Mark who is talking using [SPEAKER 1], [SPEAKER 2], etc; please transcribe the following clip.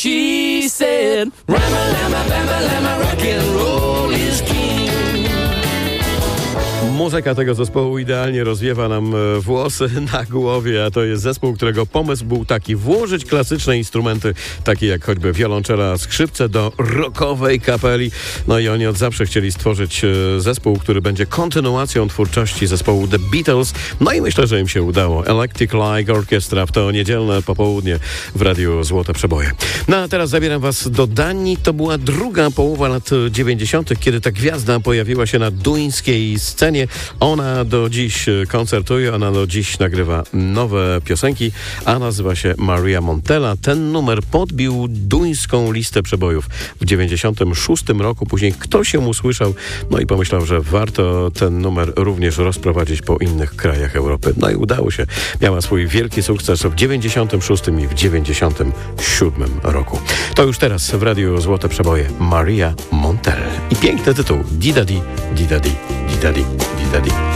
[SPEAKER 1] she said, Rama, lama, bama, lama, rock and roll is king.
[SPEAKER 2] Muzyka tego zespołu idealnie rozwiewa nam włosy na głowie, a to jest zespół, którego pomysł był taki: włożyć klasyczne instrumenty, takie jak choćby wiolonczela, skrzypce, do rockowej kapeli. No i oni od zawsze chcieli stworzyć zespół, który będzie kontynuacją twórczości zespołu The Beatles. No i myślę, że im się udało. Electric Light Orchestra w to niedzielne popołudnie w Radiu Złote Przeboje. No a teraz zabieram was do Danii. To była druga połowa lat 90., kiedy ta gwiazda pojawiła się na duńskiej scenie. Ona do dziś koncertuje, ona do dziś nagrywa nowe piosenki, a nazywa się Maria Montella. Ten numer podbił duńską listę przebojów w 96 roku. Później ktoś ją usłyszał, no i pomyślał, że warto ten numer również rozprowadzić po innych krajach Europy. No i udało się. Miała swój wielki sukces w 96 i w 97 roku. To już teraz w Radiu Złote Przeboje Maria Montella. I piękny tytuł: Didadi, Didadi, Didadi, Didadi.